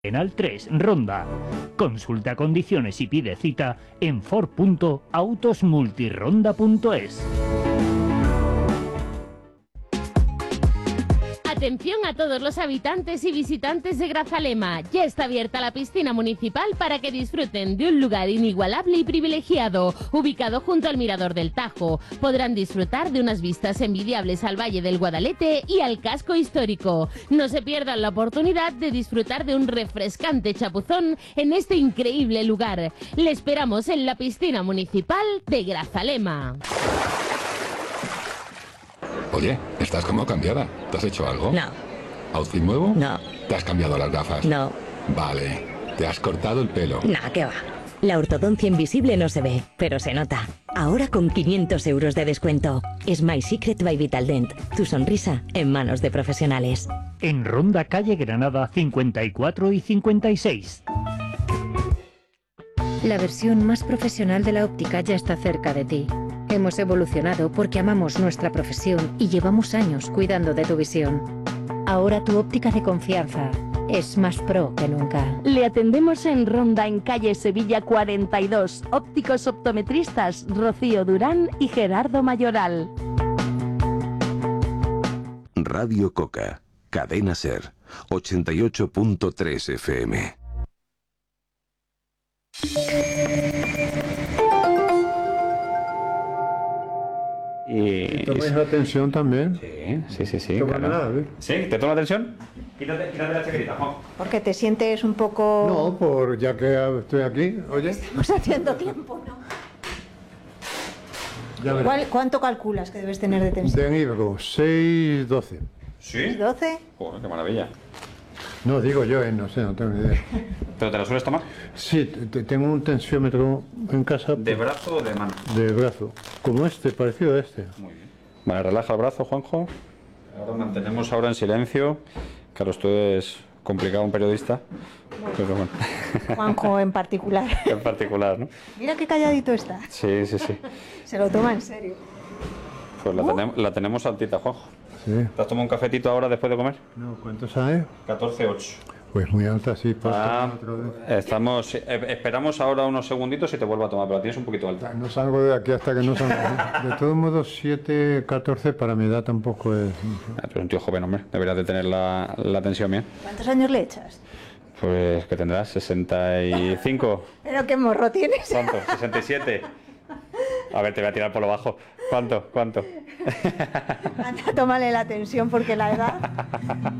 Al 3, Ronda. Consulta condiciones y pide cita en ford.autosmultironda.es. Atención a todos los habitantes y visitantes de Grazalema. Ya está abierta la piscina municipal para que disfruten de un lugar inigualable y privilegiado, ubicado junto al Mirador del Tajo. Podrán disfrutar de unas vistas envidiables al Valle del Guadalete y al casco histórico. No se pierdan la oportunidad de disfrutar de un refrescante chapuzón en este increíble lugar. Le esperamos en la piscina municipal de Grazalema. Oye, estás como cambiada. ¿Te has hecho algo? No. ¿Outfit nuevo? No. ¿Te has cambiado las gafas? No. Vale. ¿Te has cortado el pelo? Nah, ¿qué va? La ortodoncia invisible no se ve, pero se nota. Ahora con 500 euros de descuento. Smile Secret by Vitaldent. Tu sonrisa en manos de profesionales. En Ronda, calle Granada 54 y 56. La versión más profesional de la óptica ya está cerca de ti. Hemos evolucionado porque amamos nuestra profesión y llevamos años cuidando de tu visión. Ahora tu óptica de confianza es más pro que nunca. Le atendemos en Ronda, en calle Sevilla 42. Ópticos optometristas Rocío Durán y Gerardo Mayoral. Radio Coca, Cadena Ser, 88.3 FM. ¿Y tomas la tensión también? Sí. Toma Claro. nada, ¿ves? ¿Sí? ¿Te toma la tensión? Quítate la chaquetita, Juan. Porque te sientes un poco... No, ya que estoy aquí, oye. Estamos haciendo tiempo, ¿no? Ya verás. ¿Cuánto calculas que debes tener de tensión? De Ibro, 6,12. ¿Sí? ¿12? Joder, qué maravilla. No, digo yo, no sé, no tengo ni idea. ¿Pero te la sueles tomar? Sí, tengo un tensiómetro en casa. ¿De brazo o de mano? De brazo. Como este, parecido a este. Muy bien. Vale, relaja el brazo, Juanjo. Ahora mantenemos ahora en silencio. Claro, esto es complicado un periodista. Pero bueno. Juanjo en particular. En particular, ¿no? Mira qué calladito está. Sí. Se lo toma en serio. Pues la tenemos altita, Juanjo. Sí. ¿Te has tomado un cafetito ahora después de comer? No, ¿cuánto sabe? 14,8. Pues muy alta, sí. Esperamos ahora unos segunditos y te vuelvo a tomar, pero la tienes un poquito alta. No salgo de aquí hasta que no salga. De todos modos, 7,14 para mi edad tampoco es... Pero un tío joven, hombre, deberías de tener la tensión bien. ¿Cuántos años le echas? Pues que tendrás 65. ¿Pero qué morro tienes? ¿Cuánto? 67. A ver, te voy a tirar por lo bajo. ¿Cuánto? Anda, tómale la tensión porque la edad...